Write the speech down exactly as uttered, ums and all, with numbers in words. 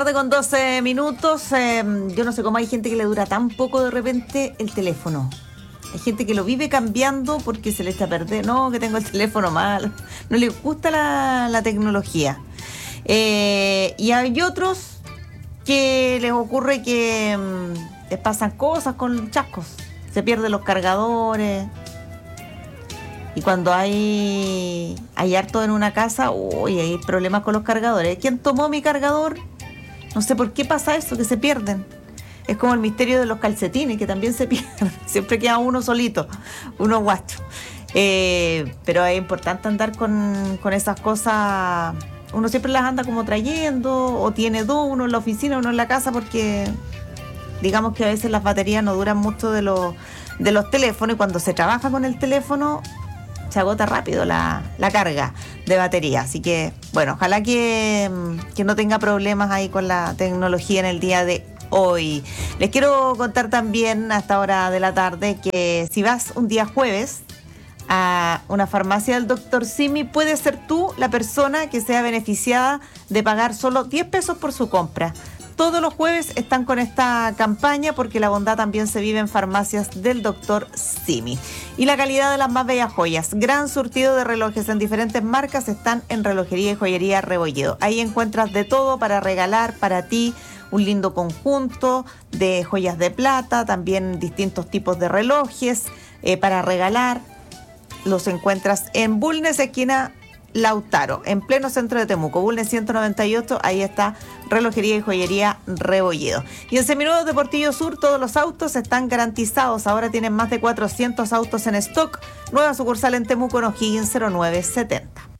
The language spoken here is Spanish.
tarde con doce minutos. Eh, yo no sé cómo hay gente que le dura tan poco de repente el teléfono. Hay gente que lo vive cambiando porque se le está perdiendo. No, que tengo el teléfono mal. No le gusta la, la tecnología. Eh, y hay otros que les ocurre que mmm, les pasan cosas con chascos. Se pierden los cargadores. Y cuando hay hay harto en una casa, uy, hay problemas con los cargadores. ¿Quién tomó mi cargador? No sé por qué pasa eso, que se pierden. Es como el misterio de los calcetines, que también se pierden. Siempre queda uno solito, uno guacho. Eh, pero es importante andar con, con esas cosas. Uno siempre las anda como trayendo, o tiene dos, uno en la oficina, uno en la casa, porque digamos que a veces las baterías no duran mucho de los, de los teléfonos, y cuando se trabaja con el teléfono se agota rápido la, la carga de batería. Así que, bueno, ojalá que, que no tenga problemas ahí con la tecnología en el día de hoy. Les quiero contar también a esta hora de la tarde que si vas un día jueves a una farmacia del doctor Simi, puedes ser tú la persona que sea beneficiada de pagar solo diez pesos por su compra. Todos los jueves están con esta campaña porque la bondad también se vive en farmacias del doctor Simi. Y la calidad de las más bellas joyas. Gran surtido de relojes en diferentes marcas están en Relojería y Joyería Rebolledo. Ahí encuentras de todo para regalar para ti, un lindo conjunto de joyas de plata, también distintos tipos de relojes eh, para regalar. Los encuentras en Bulnes, esquina Lautaro, en pleno centro de Temuco. Bulnes ciento noventa y ocho, ahí está Relojería y Joyería Rebolledo. Y en Seminuevos de Portillo Sur todos los autos están garantizados. Ahora tienen más de cuatrocientos autos en stock. Nueva sucursal en Temuco, en O'Higgins cero nueve setenta.